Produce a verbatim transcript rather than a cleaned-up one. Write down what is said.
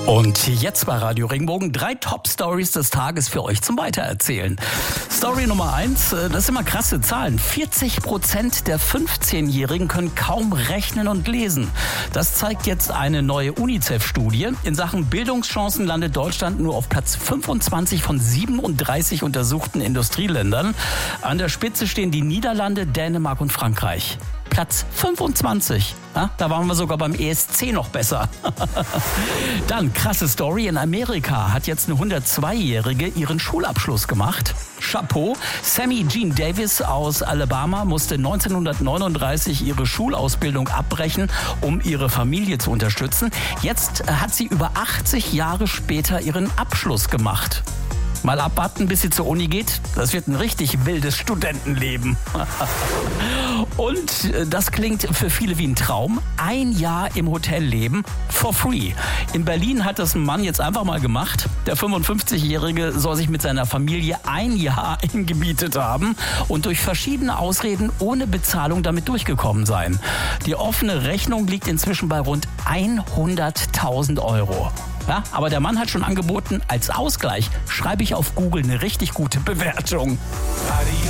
Und jetzt bei Radio Regenbogen drei Top-Stories des Tages für euch zum Weitererzählen. Story Nummer eins, das sind immer krasse Zahlen. vierzig Prozent der fünfzehnjährigen können kaum rechnen und lesen. Das zeigt jetzt eine neue UNICEF-Studie. In Sachen Bildungschancen landet Deutschland nur auf Platz fünfundzwanzig von siebenunddreißig untersuchten Industrieländern. An der Spitze stehen die Niederlande, Dänemark und Frankreich. Platz fünfundzwanzig. Ja, da waren wir sogar beim E S C noch besser. Dann, krasse Story. In Amerika hat jetzt eine hundertzweijährige ihren Schulabschluss gemacht. Chapeau. Sammy Jean Davis aus Alabama musste neunzehnhundertneununddreißig ihre Schulausbildung abbrechen, um ihre Familie zu unterstützen. Jetzt hat sie über achtzig Jahre später ihren Abschluss gemacht. Mal abwarten, bis sie zur Uni geht. Das wird ein richtig wildes Studentenleben. Und das klingt für viele wie ein Traum. Ein Jahr im Hotel leben, for free. In Berlin hat das ein Mann jetzt einfach mal gemacht. Der fünfundfünfzigjährige soll sich mit seiner Familie ein Jahr gemietet haben und durch verschiedene Ausreden ohne Bezahlung damit durchgekommen sein. Die offene Rechnung liegt inzwischen bei rund hunderttausend Euro. Ja, aber der Mann hat schon angeboten, als Ausgleich schreibe ich auf Google eine richtig gute Bewertung.